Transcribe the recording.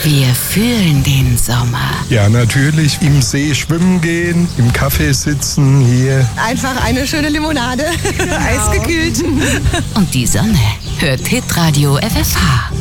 Wir fühlen den Sommer. Ja, natürlich. Im See schwimmen gehen, im Café sitzen hier. Einfach eine schöne Limonade, eisgekühlt. Und die Sonne hört Hitradio FFH.